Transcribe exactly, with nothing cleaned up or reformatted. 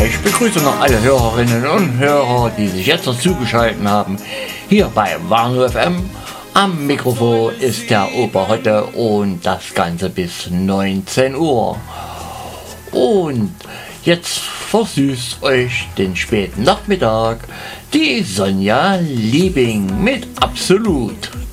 Ich begrüße noch alle Hörerinnen und Hörer, die sich jetzt noch zugeschaltet haben, hier bei Warnow F M. Am Mikrofon ist der Opa Hotte und das Ganze bis neunzehn Uhr. Und jetzt versüßt euch den späten Nachmittag die Sonja Liebing mit Absolut.